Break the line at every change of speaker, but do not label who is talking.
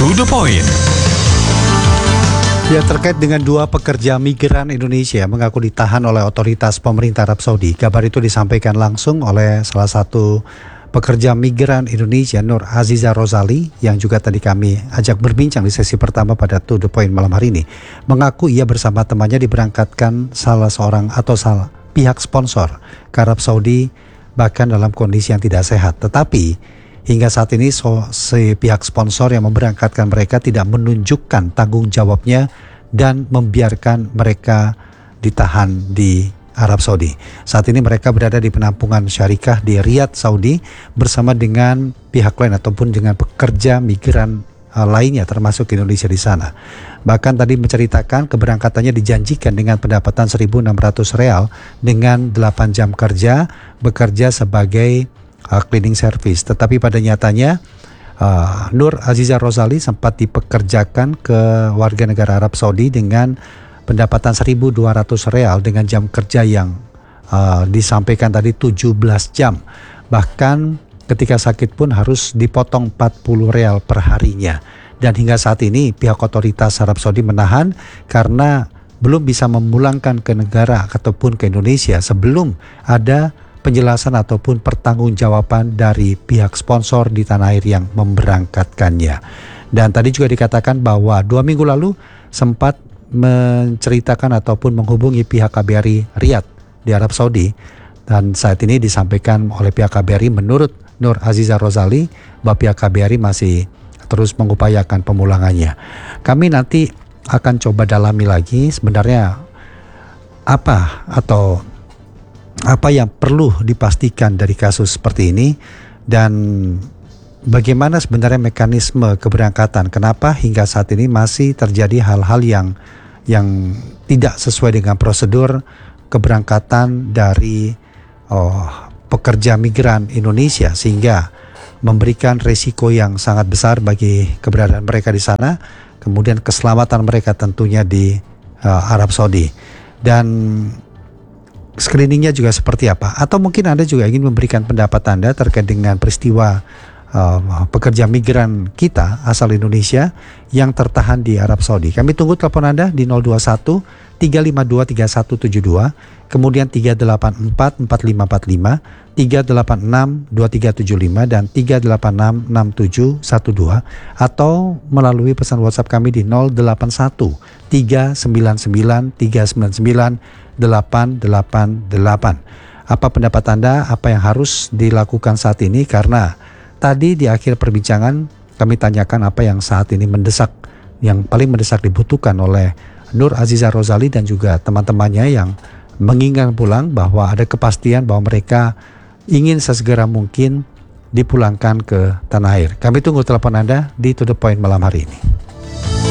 To the point.
Ya, terkait dengan dua pekerja migran Indonesia mengaku ditahan oleh otoritas pemerintah Arab Saudi. Kabar itu disampaikan langsung oleh salah satu pekerja migran Indonesia, Nur Aziza Rozali, yang juga tadi kami ajak berbincang di sesi pertama pada To The Point malam hari ini. Mengaku ia bersama temannya diberangkatkan salah pihak sponsor ke Arab Saudi, bahkan dalam kondisi yang tidak sehat. Tetapi hingga saat ini si pihak sponsor yang memberangkatkan mereka tidak menunjukkan tanggung jawabnya dan membiarkan mereka ditahan di Arab Saudi. Saat ini mereka berada di penampungan syarikah di Riyadh, Saudi bersama dengan pihak lain ataupun dengan pekerja migran lainnya termasuk Indonesia di sana. Bahkan tadi menceritakan keberangkatannya dijanjikan dengan pendapatan 1.600 real dengan 8 jam kerja, bekerja sebagai cleaning service. Tetapi pada nyatanya Nur Aziza Rozali sempat dipekerjakan ke warga negara Arab Saudi dengan pendapatan 1.200 real dengan jam kerja yang disampaikan tadi 17 jam. Bahkan ketika sakit pun harus dipotong 40 real per harinya. Dan hingga saat ini pihak otoritas Arab Saudi menahan karena belum bisa memulangkan ke negara ataupun ke Indonesia sebelum ada penjelasan ataupun pertanggungjawaban dari pihak sponsor di tanah air yang memberangkatkannya. Dan tadi juga dikatakan bahwa 2 minggu lalu sempat menceritakan ataupun menghubungi pihak KBRI Riyadh di Arab Saudi, dan saat ini disampaikan oleh pihak KBRI menurut Nur Aziza Rozali bahwa pihak KBRI masih terus mengupayakan pemulangannya. Kami nanti akan coba dalami lagi sebenarnya apa yang perlu dipastikan dari kasus seperti ini dan bagaimana sebenarnya mekanisme keberangkatan. Kenapa hingga saat ini masih terjadi hal-hal yang tidak sesuai dengan prosedur keberangkatan dari pekerja migran Indonesia sehingga memberikan resiko yang sangat besar bagi keberadaan mereka di sana, kemudian keselamatan mereka tentunya di Arab Saudi. Dan screeningnya juga seperti apa? Atau mungkin Anda juga ingin memberikan pendapat Anda terkait dengan peristiwa pekerja migran kita asal Indonesia yang tertahan di Arab Saudi. Kami tunggu telepon Anda di 021 352 3172, kemudian 384 4545, 386 2375 dan 386 6712, atau melalui pesan WhatsApp kami di 081 399 399 888. Apa pendapat Anda? Apa yang harus dilakukan saat ini? Karena tadi di akhir perbincangan kami tanyakan apa yang saat ini mendesak, yang paling mendesak dibutuhkan oleh Nur Aziza Rozali dan juga teman-temannya yang menginginkan pulang, bahwa ada kepastian bahwa mereka ingin sesegera mungkin dipulangkan ke tanah air. Kami tunggu telepon Anda di To The Point malam hari ini.